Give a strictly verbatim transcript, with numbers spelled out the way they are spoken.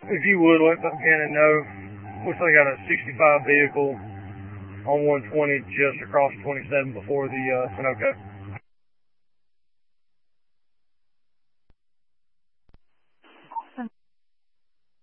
If you would, let Buchanan know. Looks like I got a sixty-five vehicle on one twenty just across twenty-seven before the uh, Sunoco.